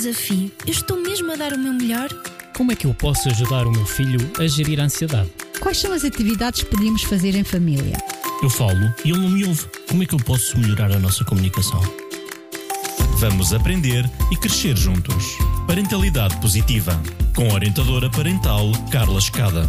desafio. Eu estou mesmo a dar o meu melhor? Como é que eu posso ajudar o meu filho a gerir a ansiedade? Quais são as atividades que podemos fazer em família? Eu falo e ele não me ouve. Como é que eu posso melhorar a nossa comunicação? Vamos aprender e crescer juntos. Parentalidade Positiva, com a orientadora parental Carla Escada.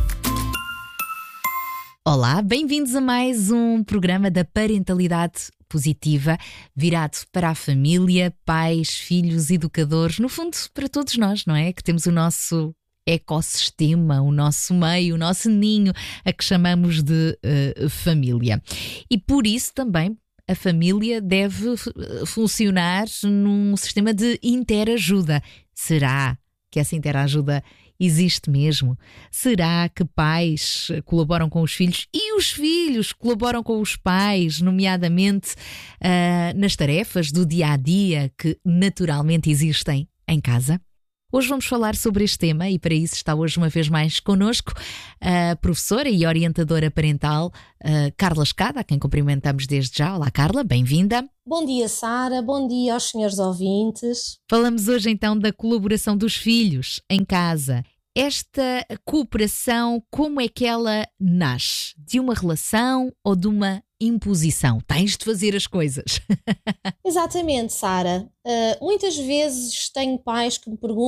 Olá, bem-vindos a mais um programa da Parentalidade Positiva, virado para a família, pais, filhos, educadores, no fundo para todos nós, não é? Que temos o nosso ecossistema, o nosso meio, o nosso ninho, a que chamamos de família. E por isso também a família deve funcionar num sistema de interajuda. Será que essa interajuda existe mesmo? Será que pais colaboram com os filhos e os filhos colaboram com os pais, nomeadamente nas tarefas do dia-a-dia que naturalmente existem em casa? Hoje vamos falar sobre este tema e para isso está hoje uma vez mais connosco a professora e orientadora parental Carla Escada, a quem cumprimentamos desde já. Olá Carla, bem-vinda. Bom dia Sara, bom dia aos senhores ouvintes. Falamos hoje então da colaboração dos filhos em casa. Esta cooperação, como é que ela nasce? De uma relação ou de uma imposição? Tens de fazer as coisas. Exatamente, Sara. Muitas vezes tenho pais que me perguntam